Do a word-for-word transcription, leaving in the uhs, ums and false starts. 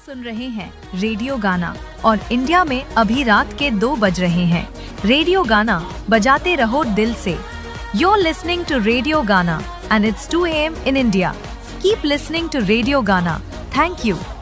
सुन रहे हैं रेडियो गाना और इंडिया में अभी रात के दो बज रहे हैं। रेडियो गाना बजाते रहो दिल से। You're listening to Radio Gana and it's two a m in India. Keep listening to Radio Gana. Thank you.